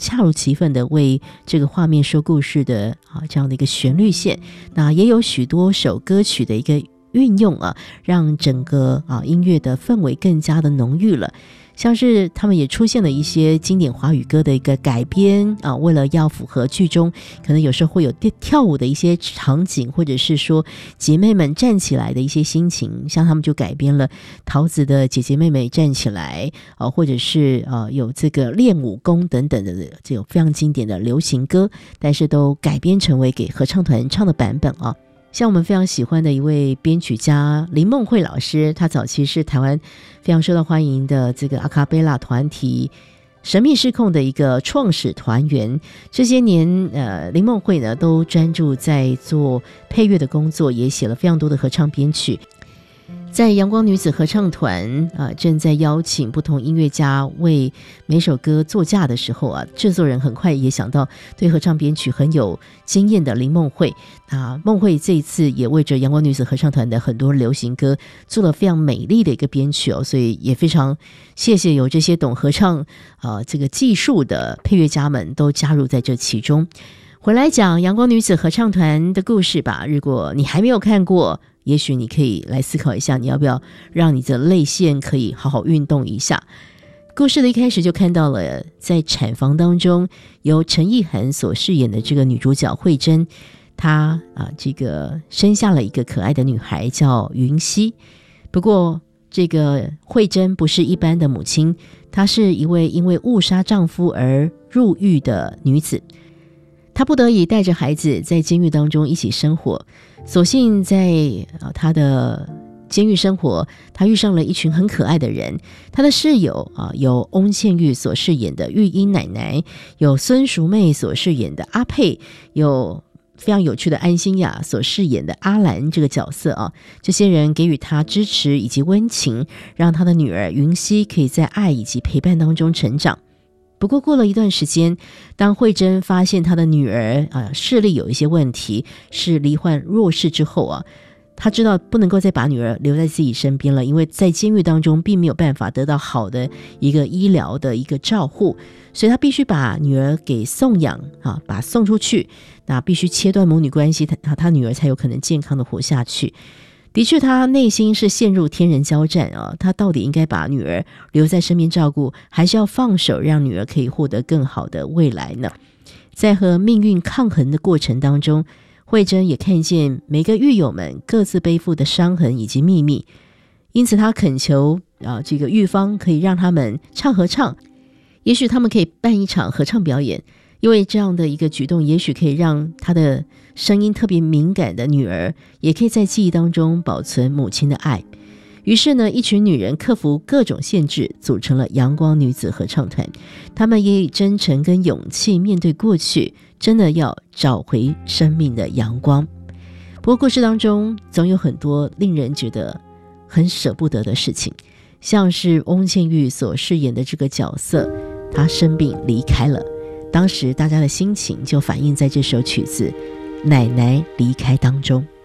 恰如其分的为这个画面说故事的这样的一个旋律线。那也有许多首歌曲的一个运用让整个音乐的氛围更加的浓郁了。像是他们也出现了一些经典华语歌的一个改编为了要符合剧中可能有时候会有跳舞的一些场景，或者是说姐妹们站起来的一些心情，像他们就改编了桃子的姐姐妹妹站起来或者是有这个练武功等等的这种非常经典的流行歌，但是都改编成为给合唱团唱的版本像我们非常喜欢的一位编曲家林梦慧老师，他早期是台湾非常受到欢迎的这个阿卡贝拉团体神秘失控的一个创始团员。这些年林梦慧呢都专注在做配乐的工作，也写了非常多的合唱编曲。在阳光女子合唱团正在邀请不同音乐家为每首歌作价的时候制作人很快也想到对合唱编曲很有经验的林梦慧。梦慧这一次也为着阳光女子合唱团的很多流行歌做了非常美丽的一个编曲所以也非常谢谢有这些懂合唱这个技术的配乐家们都加入在这其中。回来讲阳光女子合唱团的故事吧，如果你还没有看过，也许你可以来思考一下，你要不要让你的泪腺可以好好运动一下。故事的一开始就看到了在产房当中由陈意涵所饰演的这个女主角慧珍，她这个生下了一个可爱的女孩叫云溪。不过这个慧珍不是一般的母亲，她是一位因为误杀丈夫而入狱的女子。她不得已带着孩子在监狱当中一起生活，所幸在她的监狱生活，她遇上了一群很可爱的人。她的室友有翁倩玉所饰演的玉英奶奶，有孙淑妹所饰演的阿佩，有非常有趣的安心雅所饰演的阿兰这个角色这些人给予她支持以及温情，让她的女儿云溪可以在爱以及陪伴当中成长。不过过了一段时间，当慧珍发现她的女儿视力有一些问题，是罹患弱视之后她知道不能够再把女儿留在自己身边了，因为在监狱当中并没有办法得到好的一个医疗的一个照护，所以她必须把女儿给送养把她送出去，那必须切断母女关系，她女儿才有可能健康的活下去。的确他内心是陷入天人交战他到底应该把女儿留在身边照顾，还是要放手让女儿可以获得更好的未来呢？在和命运抗衡的过程当中，慧珍也看见每个狱友们各自背负的伤痕以及秘密，因此他恳求这个狱方可以让他们唱合唱，也许他们可以办一场合唱表演，因为这样的一个举动也许可以让他的声音特别敏感的女儿也可以在记忆当中保存母亲的爱。于是呢，一群女人克服各种限制，组成了阳光女子合唱团。她们也以真诚跟勇气面对过去，真的要找回生命的阳光。不过故事当中总有很多令人觉得很舍不得的事情，像是翁倩玉所饰演的这个角色，她生病离开了，当时大家的心情就反映在这首曲子《奶奶离开》当中。